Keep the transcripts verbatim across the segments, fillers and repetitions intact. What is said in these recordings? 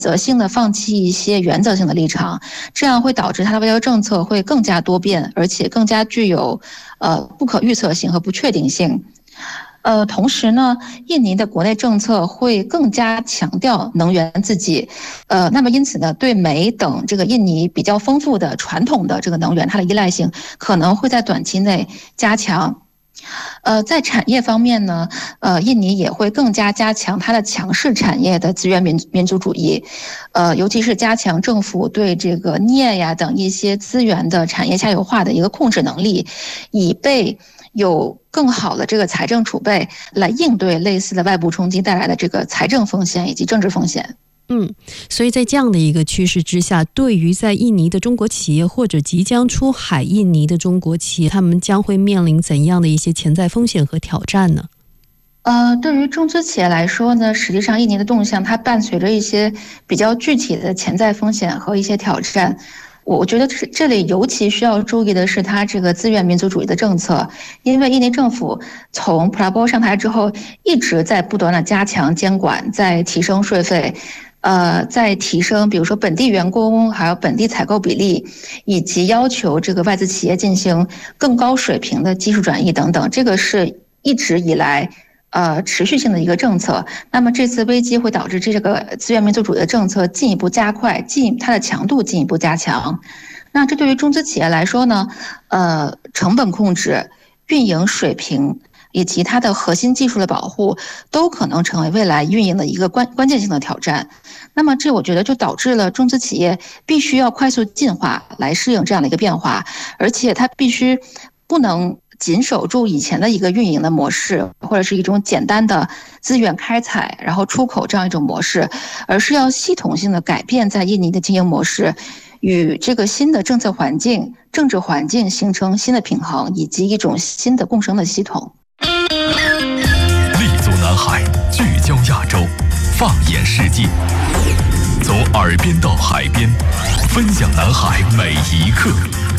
择性的放弃一些原则性的立场，这样会导致它的外交政策会更加多变，而且更加具有呃不可预测性和不确定性。呃，同时呢，印尼的国内政策会更加强调能源自给，呃，那么因此呢，对煤等这个印尼比较丰富的传统的这个能源，它的依赖性可能会在短期内加强。呃，在产业方面呢，呃，印尼也会更加加强它的强势产业的资源民民族主义，呃，尤其是加强政府对这个镍呀等一些资源的产业下游化的一个控制能力，以备有更好的这个财政储备来应对类似的外部冲击带来的这个财政风险以及政治风险。 嗯，所以在这样的一个趋势之下，对于在印尼的中国企业或者即将出海印尼的中国企业，他们将会面临怎样的一些潜在风险和挑战呢？ 呃，对于中资企业来说呢，实际上印尼的动向它伴随着一些比较具体的潜在风险和一些挑战。我觉得这里尤其需要注意的是它这个资源民族主义的政策，因为印尼政府从普拉波上台之后，一直在不断的加强监管，在提升税费，呃，在提升比如说本地员工还有本地采购比例，以及要求这个外资企业进行更高水平的技术转移等等，这个是一直以来呃，持续性的一个政策。那么这次危机会导致这个资源民族主义的政策进一步加快，进它的强度进一步加强。那这对于中资企业来说呢，呃，成本控制、运营水平以及它的核心技术的保护，都可能成为未来运营的一个关关键性的挑战。那么这我觉得就导致了中资企业必须要快速进化来适应这样的一个变化，而且它必须不能紧守住以前的一个运营的模式，或者是一种简单的资源开采然后出口这样一种模式，而是要系统性的改变在印尼的经营模式，与这个新的政策环境、政治环境形成新的平衡，以及一种新的共生的系统。 立足南海，聚焦亚洲，放眼世界，从耳边到海边，分享南海每一刻。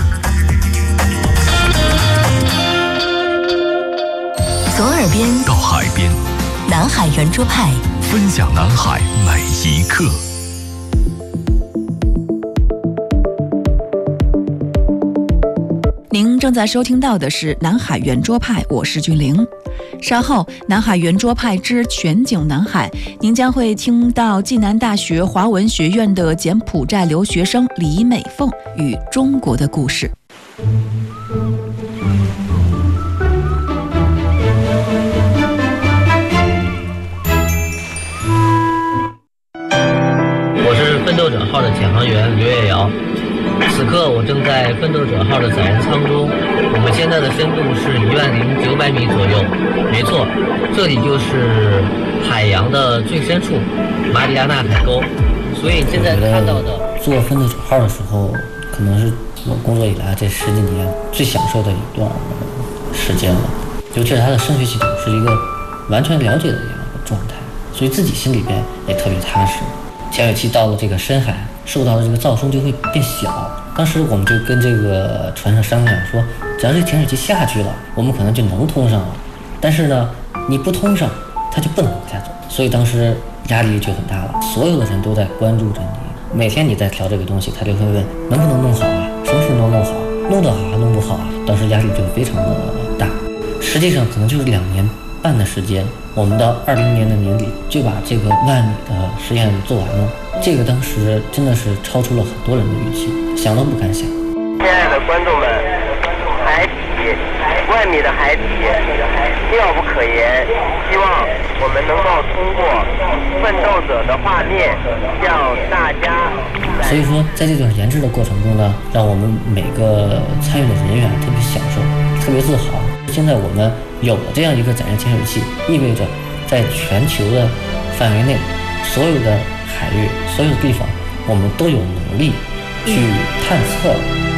从耳边到海边， 南海圆桌派， 分享南海每一刻。 您正在收听到的是南海圆桌派，我是俊玲。稍后南海圆桌派之全景南海，您将会听到暨南大学华文学院的柬埔寨留学生李美凤与中国的故事。 我是奋斗者号的潜航员刘月瑶，此刻我正在奋斗者号的载人舱中，我们现在的深度是一万零九百米左右。没错，这里就是海洋的最深处，马里亚纳海沟。所以现在看到的， 做奋斗者号的时候，可能是我工作以来这十几年最享受的一段时间了。尤其是它的声学系统是一个完全了解的一个状态，所以自己心里边也特别踏实。潜水器到了这个深海，受到的这个噪声就会变小。当时我们就跟这个船上商量说，只要这潜水器下去了，我们可能就能通上了。但是呢，你不通上，它就不能往下走。所以当时压力就很大了，所有的人都在关注着你。每天你在调这个东西，他就会问能不能弄好啊，什么时候能弄好，弄得好还弄不好啊。当时压力就非常的大。实际上可能就是两年半的时间，我们到二零年的年底就把这个万米的实验做完了。这个当时真的是超出了很多人的预期，想都不敢想。 亲爱的观众们，海底万米的海底妙不可言，希望我们能够通过奋斗者的画面向大家。 所以说在这段研制的过程中呢，让我们每个参与的人员特别享受，特别自豪。现在我们有了这样一个载人潜水器，意味着在全球的范围内，所有的海域、所有的地方，我们都有能力去探测